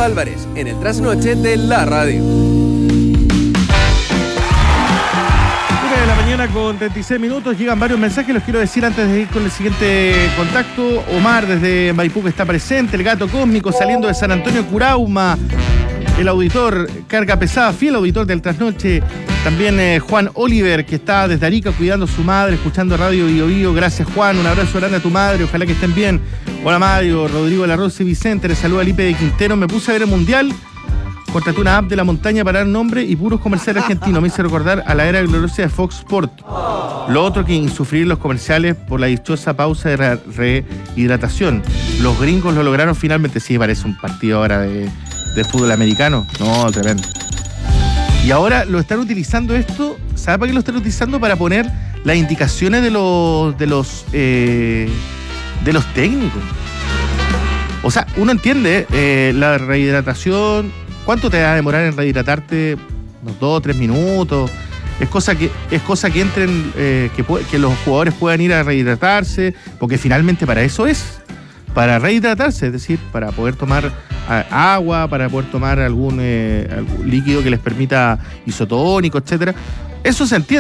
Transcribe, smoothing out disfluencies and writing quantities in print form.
Álvarez en el trasnoche de la radio. 1:00 con 36 minutos. Llegan varios mensajes, los quiero decir antes de ir con el siguiente contacto. Omar desde Maipú que está presente, el Gato Cósmico saliendo de San Antonio Curauma, el auditor Carga Pesada, fiel auditor del trasnoche. También Juan Oliver, que está desde Arica cuidando a su madre, escuchando Radio Bio Bio. Gracias, Juan. Un abrazo grande a tu madre. Ojalá que estén bien. Hola, Mario. Rodrigo de la Rosa y Vicente. Les saluda Lipe de Quintero. Me puse a ver el Mundial. Contraté una app de la montaña para dar nombre y puros comerciales argentinos. Me hizo recordar a la era gloriosa de Fox Sport. Lo otro que insufrir los comerciales por la dichosa pausa de rehidratación. Los gringos lo lograron finalmente. Sí, parece un partido ahora de fútbol americano. No, tremendo. Y ahora lo están utilizando esto, ¿sabe para qué lo están utilizando? Para poner las indicaciones de los técnicos. O sea, uno entiende la rehidratación. ¿Cuánto te va a demorar en rehidratarte? Unos 2 o 3 minutos. Es cosa que entren, que los jugadores puedan ir a rehidratarse, porque finalmente para eso es. Para rehidratarse, es decir, para poder tomar agua, para poder tomar algún líquido que les permita isotónico, etcétera. Eso se entiende.